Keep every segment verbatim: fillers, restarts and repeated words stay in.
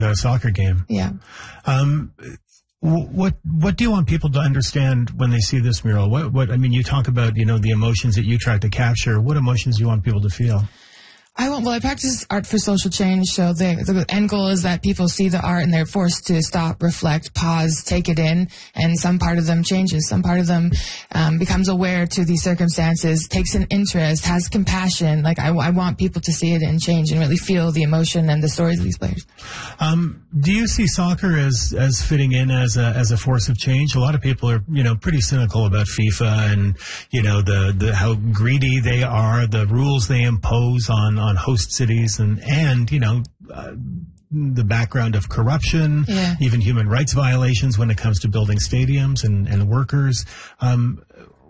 The soccer game. Yeah. Um, what what do you want people to understand when they see this mural? What what I mean, you talk about, you know, the emotions that you try to capture. What emotions do you want people to feel? I want, well, I practice art for social change, so the, the end goal is that people see the art and they're forced to stop, reflect, pause, take it in, and some part of them changes. Some part of them um, becomes aware to these circumstances, takes an interest, has compassion. Like, I, I want people to see it and change and really feel the emotion and the stories of these players. Um, do you see soccer as, as fitting in as a, as a force of change? A lot of people are, you know, pretty cynical about FIFA and, you know, the, the, how greedy they are, the rules they impose on, on host cities and, and, you know, uh, the background of corruption, yeah. even human rights violations when it comes to building stadiums and, and workers. Um,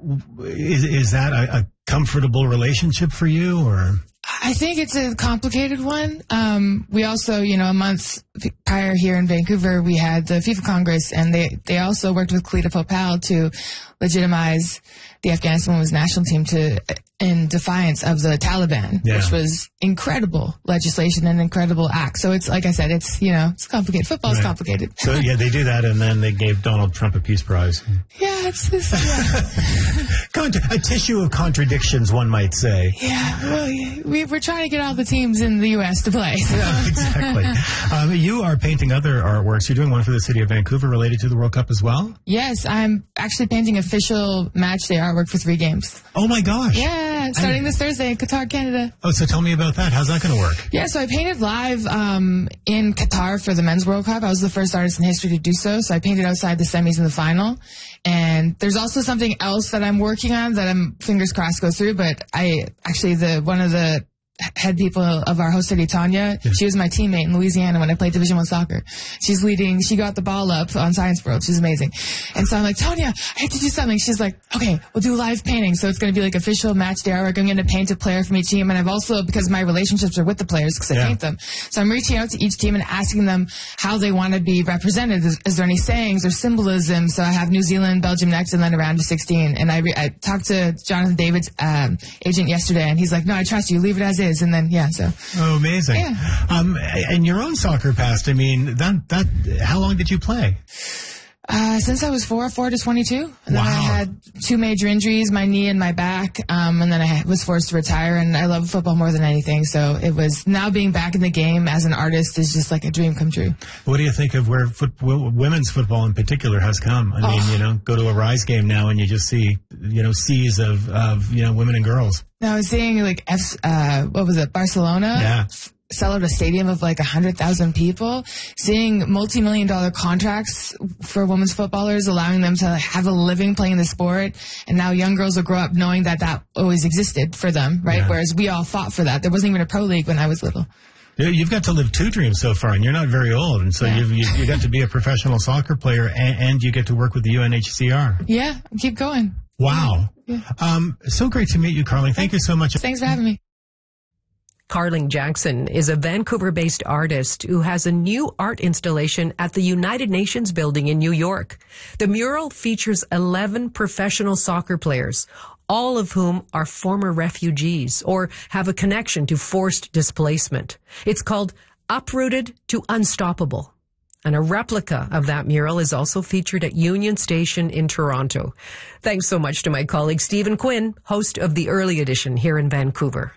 is, is that a, a comfortable relationship for you, or? I think it's a complicated one. Um, we also, you know, a month prior here in Vancouver, we had the FIFA Congress, and they, they also worked with Kalita Popal to legitimize the Afghanistan women's national team to in defiance of the Taliban, yeah. which was incredible legislation and incredible act. So it's, like I said, it's, you know, it's complicated. Football's right. complicated. So, yeah, they do that, and then they gave Donald Trump a Peace Prize. Yeah, it's, it's yeah. Contra- a tissue of contradictions, one might say. Yeah, well, we, we're trying to get all the teams in the U S to play. So. Yeah, exactly. Um, you are painting other artworks. You're doing one for the city of Vancouver related to the World Cup as well? Yes, I'm actually painting official match day artwork for three games. Oh, my gosh. Yeah, starting I, this Thursday in Qatar, Canada. Oh, so tell me about that. How's that going to work? Yeah, so I painted live um, in Qatar for the Men's World Cup. I was the first artist in history to do so, so I painted outside the semis and the final. And there's also something else that I'm working on that I'm, fingers crossed, go through, but I actually, the one of the head people of our host city, Tanya, yeah. she was my teammate in Louisiana when I played Division One soccer. She's leading, she got the ball up on Science World. She's amazing. And so I'm like, Tanya, I have to do something. She's like, okay, we'll do live painting. So it's going to be like official match day artwork. I'm going to paint a player from each team. And I've also, because my relationships are with the players, because I yeah. paint them. So I'm reaching out to each team and asking them how they want to be represented. Is, is there any sayings or symbolism? So I have New Zealand, Belgium next, and then around to sixteen. And I, re- I talked to Jonathan David's um, agent yesterday, and he's like, no, I trust you. Leave it as is. And then, yeah, so. Oh, amazing. Yeah. Um, and your own soccer past, I mean, that, that, how long did you play? Uh, since I was four, four to twenty-two. And wow. then I had two major injuries, my knee and my back. Um, and then I was forced to retire, and I love football more than anything. So it was, now being back in the game as an artist is just like a dream come true. What do you think of where foot, women's football in particular has come? I oh. mean, you know, go to a Rise game now and you just see, you know, seas of, of, you know, women and girls. Now I was seeing like, F, uh, what was it, Barcelona? Yeah. Sell out a stadium of like one hundred thousand people, seeing multi-million dollar contracts for women's footballers, allowing them to have a living playing the sport. And now young girls will grow up knowing that that always existed for them, right? Yeah. Whereas we all fought for that. There wasn't even a pro league when I was little. You've got to live two dreams so far, and you're not very old. And so yeah. you've, you, you got to be a professional soccer player, and, and you get to work with the U N H C R. Yeah, keep going. Wow. Yeah. Um, so great to meet you, Carling. Thank you so much. Thanks for having me. Carling Jackson is a Vancouver-based artist who has a new art installation at the United Nations building in New York. The mural features eleven professional soccer players, all of whom are former refugees or have a connection to forced displacement. It's called Uprooted to Unstoppable. And a replica of that mural is also featured at Union Station in Toronto. Thanks so much to my colleague Stephen Quinn, host of the Early Edition here in Vancouver.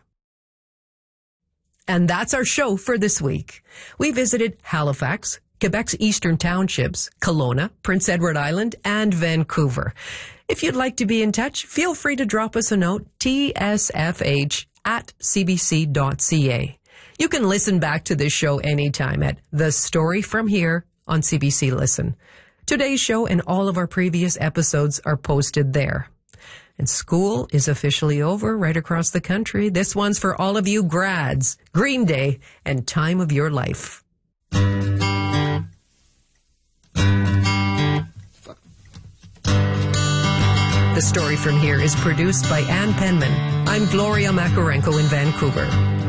And that's our show for this week. We visited Halifax, Quebec's eastern townships, Kelowna, Prince Edward Island, and Vancouver. If you'd like to be in touch, feel free to drop us a note, t s f h at c b c dot c a. You can listen back to this show anytime at The Story From Here on C B C Listen. Today's show and all of our previous episodes are posted there. And school is officially over right across the country. This one's for all of you grads, Green Day, and Time of Your Life. The Story From Here is produced by Ann Penman. I'm Gloria Makarenko in Vancouver.